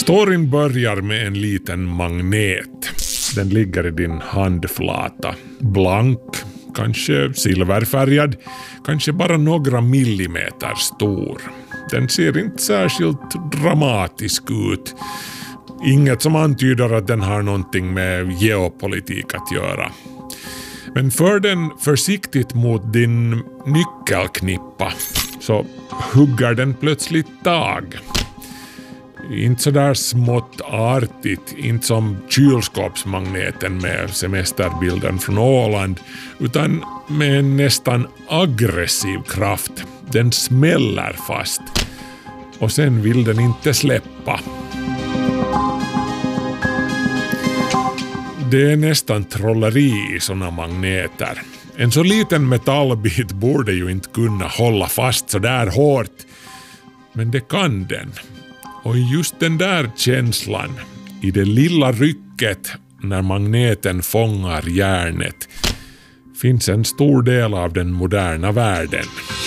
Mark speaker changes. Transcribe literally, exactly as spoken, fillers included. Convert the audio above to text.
Speaker 1: Storyn börjar med en liten magnet. Den ligger i din handflata. Blank, kanske silverfärgad, kanske bara några millimeter stor. Den ser inte särskilt dramatisk ut. Inget som antyder att den har någonting med geopolitik att göra. Men för den försiktigt mot din nyckelknippa så hugger den plötsligt tag. Inte så där smått artigt, inte som kylskåpsmagneten med semesterbilden från Åland, utan med en nästan aggressiv kraft. Den smäller fast och sen vill den inte släppa. Det är nästan trolleri i såna magneter. En så liten metallbit borde ju inte kunna hålla fast så där hårt, men det kan den. Och just den där känslan, i det lilla rycket när magneten fångar järnet, finns en stor del av den moderna världen.